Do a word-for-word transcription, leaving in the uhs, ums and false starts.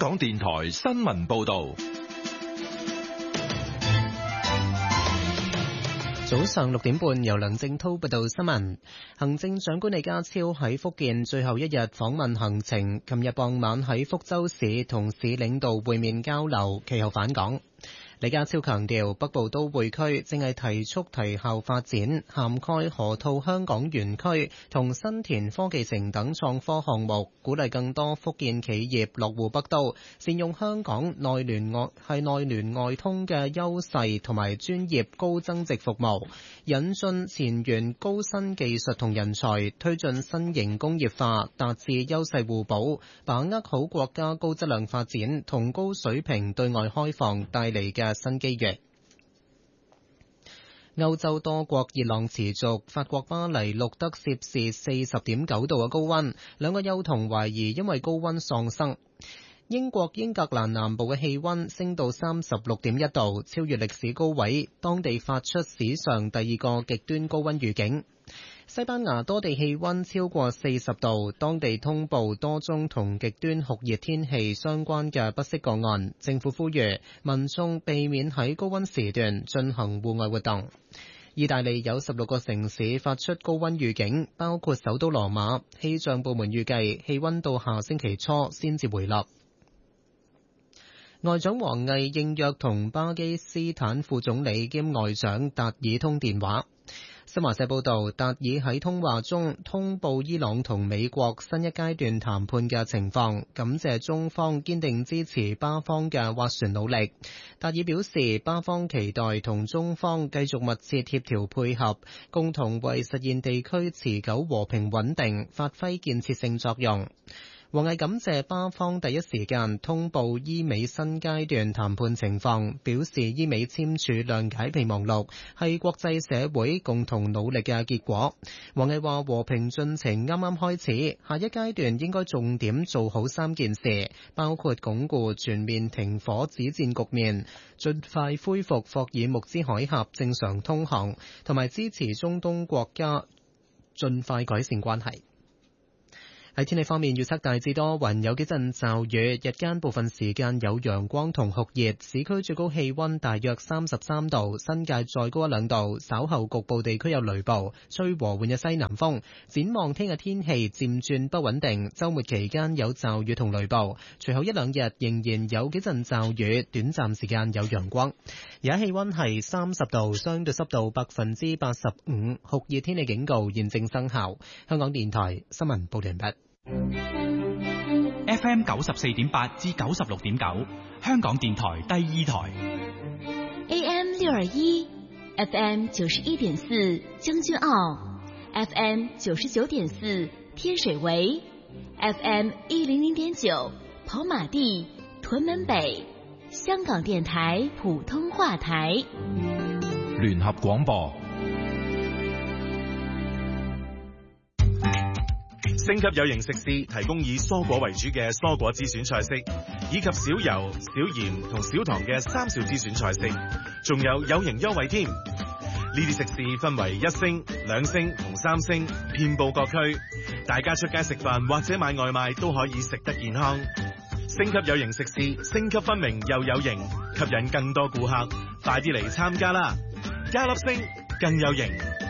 港電台新聞報道。 早上六點半，由梁正濤報道新聞。行政長官李家超喺福建最後一日訪問行程，琴日傍晚喺福州市同市領導會面交流，其後返港。李家超強調，北部都會區正係提速提效發展，涵蓋河套香港園區同新田科技城等創科項目，鼓勵更多福建企業落戶北都，善用香港內聯外係內聯外通嘅優勢同埋專業高增值服務，引進前沿高新技術同人才，推進新型工業化，達至優勢互補，把握好國家高質量發展同高水平對外開放帶嚟嘅新機遇。歐洲多國熱浪持續，法國巴黎錄得攝氏四十點九度嘅高溫，兩個幼童懷疑因為高溫喪生。英國英格蘭南部嘅氣溫升到三十六點一度，超越歷史高位，當地發出史上第二個極端高溫預警。西班牙多地氣溫超過四十度，當地通報多宗同極端酷熱天氣相關嘅不適個案。政府呼籲民眾避免喺高溫時段進行戶外活動。意大利有十六個城市發出高溫預警，包括首都羅馬。氣象部門預計氣溫到下星期初先至回落。外長王毅應約同巴基斯坦副總理兼外長達爾通電話。新華社報道，達爾喺通話中通報伊朗同美國新一階段談判嘅情況，感謝中方堅定支持巴方嘅斡旋努力。達爾表示，巴方期待同中方繼續密切協調配合，共同為實現地區持久和平穩定發揮建設性作用。王毅感謝巴方第一時間通報伊美新階段談判情況，表示伊美簽署諒解備忘錄係國際社會共同努力嘅結果。王毅話和平進程啱啱開始，下一階段應該重點做好三件事，包括鞏固全面停火止戰局面，盡快恢復霍爾木茲海峽正常通航，同埋支持中東國家盡快改善關係。喺天氣方面，預測大致多雲，有幾陣驟雨，日間部分時間有陽光同酷熱，市區最高氣溫大約三十三度，新界再高一兩度，稍後局部地區有雷暴，吹和緩嘅西南風。展望聽日天氣漸轉不穩定，週末期間有驟雨同雷暴，隨後一兩日仍然有幾陣驟雨，短暫時間有陽光。而家氣溫係三十度，相對濕度百分之八十五，酷熱天氣警告現正生效。香港電台新聞報完畢。 F M 九十四點八至九十六點九，香港電台第二台。 A M 六二一 ，F M 九十一點四將軍澳 ，F M 九十九點四天水圍 ，F M 一零零點九跑馬地屯門北，香港電台普通話台。 聯合廣播。 星級有型食肆提供以蔬果為主嘅蔬果之選菜式，以及少油、少鹽同少糖嘅三少之選菜式，仲有有型優惠添。呢啲食肆分為一星、兩星同三星，遍佈各區，大家出街食飯或者買外賣都可以食得健康。星級有型食肆，星級分明又有型，吸引更多顧客，快啲嚟參加啦！加粒星更有型。